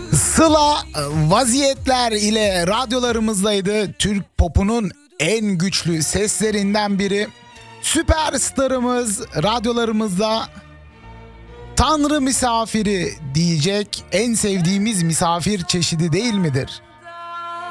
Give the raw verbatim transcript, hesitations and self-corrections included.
Sıla Vaziyetler ile radyolarımızdaydı. Türk popunun en güçlü seslerinden biri. Süperstarımız radyolarımızda Tanrı misafiri diyecek en sevdiğimiz misafir çeşidi değil midir?